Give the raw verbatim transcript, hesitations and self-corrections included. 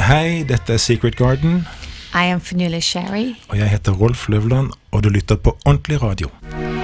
Hei, dette er Secret Garden. I am Fionnuala Sherry. Og jeg heter Rolf Løvland, og du lytter på Ordentlig Radio.